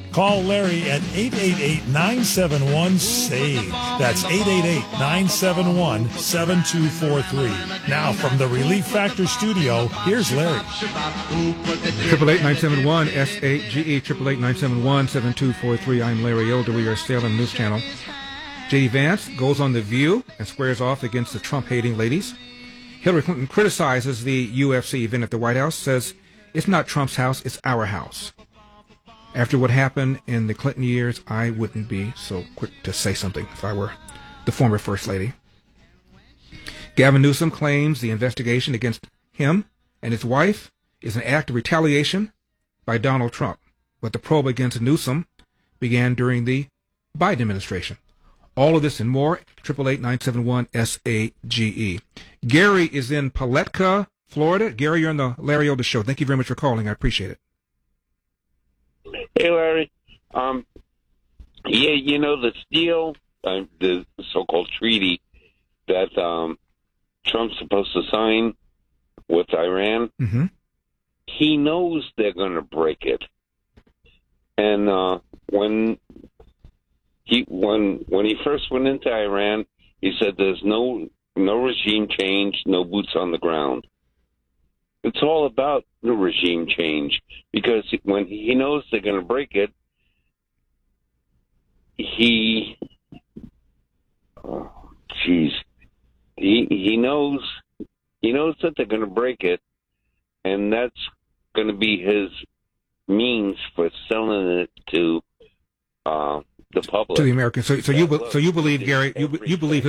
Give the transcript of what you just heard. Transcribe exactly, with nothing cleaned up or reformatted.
Call Larry at eight eight eight, nine seven one, SAVE. That's eight eight eight, nine seven one, seven two four three. Now, from the Relief Factor studio, here's Larry. Triple eight nine seven one S A G E triple eight nine seven one seven two four three. I'm Larry Elder. We are Salem News Channel. J D Vance goes on The View and squares off against the Trump-hating ladies. Hillary Clinton criticizes the U F C event at the White House, says it's not Trump's house, it's our house. After what happened in the Clinton years, I wouldn't be so quick to say something if I were the former First Lady. Gavin Newsom claims the investigation against him and his wife is an act of retaliation by Donald Trump, but the probe against Newsom began during the Biden administration. All of this and more, eight eight eight, nine seven one, S A G E. Gary is in Paletka, Florida. Gary, you're on the Larry Elder Show. Thank you very much for calling. I appreciate it. Hey, Larry. Um, yeah, you know, the deal, uh, the so-called treaty that um, Trump's supposed to sign with Iran, mm-hmm. he knows they're going to break it. And uh, when he when when he first went into Iran, he said there's no no regime change, no boots on the ground. It's all about the regime change, because when he knows they're going to break it, he, oh, geez, he he knows he knows that they're going to break it, and that's going to be his means for selling it to uh, the public. To the Americans. So, so you, so you believe, Gary, you, you believe